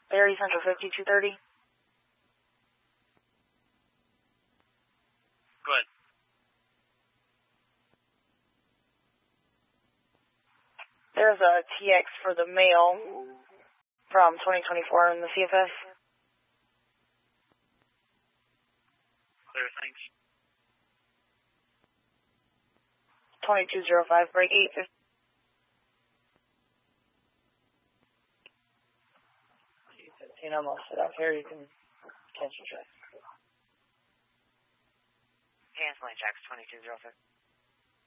Barry Central 5230. Go ahead. There's a TX for the mail from 2024 in the CFS. Clear, thanks. 2205, break 850. Almost set up here, you can cancel tracks. Canceling tracks 2205.